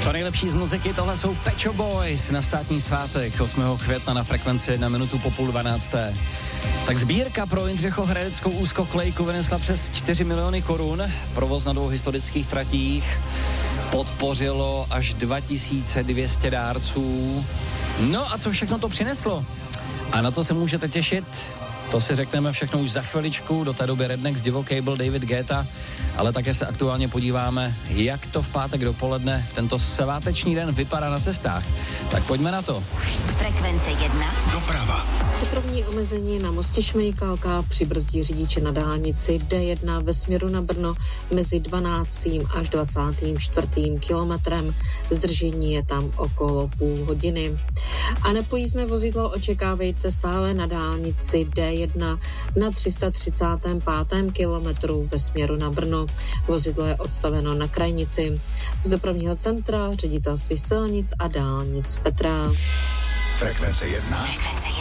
To nejlepší z muziky, tohle jsou Pet Shop Boys na státní svátek 8. května na frekvenci 1 minutu po 11:30. Tak sbírka pro Jindřichohradeckou úzkokolejku vynesla přes 4 miliony korun. Provoz na 2 historických tratích podpořilo až 2200 dárců. No a co všechno to přineslo? A na co se můžete těšit? To si řekneme všechno už za chviličku, do té doby Rednex, Divo Cable, David Guetta, ale také se aktuálně podíváme, jak to v pátek dopoledne v tento sváteční den vypadá na cestách. Tak pojďme na to. Frekvence 1. Doprava. Dopravní omezení na mostě Šmejkálka přibrzdí řidiče na dálnici D1 ve směru na Brno mezi 12. až 24. kilometrem. Zdržení je tam okolo půl hodiny. A nepojízdné vozidlo očekávejte stále na dálnici D1 na 335. kilometru ve směru na Brno. Vozidlo je odstaveno na krajnici. Z dopravního centra Ředitelství silnic a dálnic Petra. Frekvence 1. Frekvence